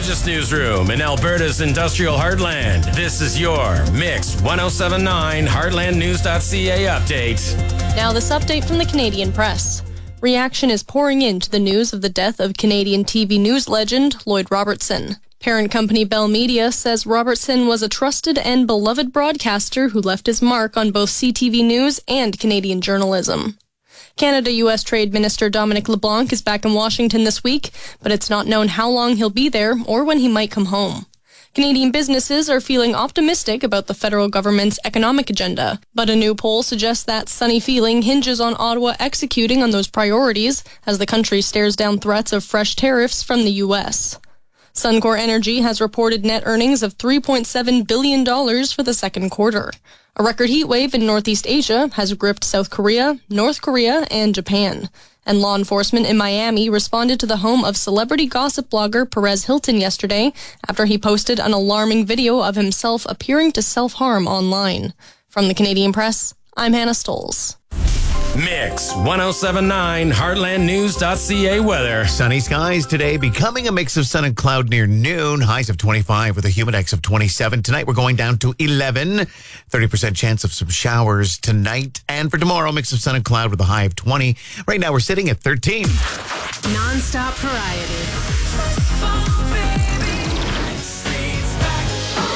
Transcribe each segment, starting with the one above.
largest newsroom in Alberta's industrial heartland. This is your Mix 1079 Heartlandnews.ca update. Now this update from the Canadian Press. Reaction is pouring into the news of the death of Canadian TV news legend Lloyd Robertson. Parent company Bell Media says Robertson was a trusted and beloved broadcaster who left his mark on both CTV News and Canadian journalism. Canada-U.S. Trade Minister Dominic LeBlanc is back in Washington this week, but it's not known how long he'll be there or when he might come home. Canadian businesses are feeling optimistic about the federal government's economic agenda, but a new poll suggests that sunny feeling hinges on Ottawa executing on those priorities as the country stares down threats of fresh tariffs from the U.S. Suncor Energy has reported net earnings of $3.7 billion for the second quarter. A record heat wave in Northeast Asia has gripped South Korea, North Korea, and Japan. And law enforcement in Miami responded to the home of celebrity gossip blogger Perez Hilton yesterday after he posted an alarming video of himself appearing to self-harm online. From the Canadian Press, I'm Hannah Stolz. Mix 1079 Heartlandnews.ca weather. Sunny skies today, becoming a mix of sun and cloud near noon. Highs of 25 with a humidex of 27. Tonight we're going down to 11. 30% chance of some showers tonight. And for tomorrow, mix of sun and cloud with a high of 20. Right now we're sitting at 13. Non-stop variety.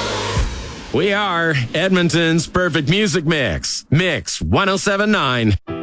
We are Edmonton's perfect music mix. Mix 1079.